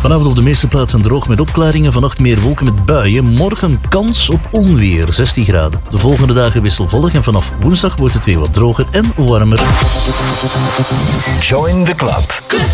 Vanavond op de meeste plaatsen droog met opklaringen. Vannacht meer wolken met buien. Morgen kans op onweer, 16 graden. De volgende dagen wisselvallig en vanaf woensdag wordt het weer wat droger en warmer. Join the club.